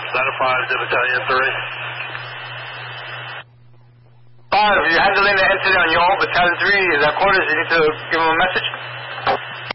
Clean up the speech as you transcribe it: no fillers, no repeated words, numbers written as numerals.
5 to Battalion 3. 5, you're handling the incident on your own, Battalion 3 is at quarters. You need to give him a message.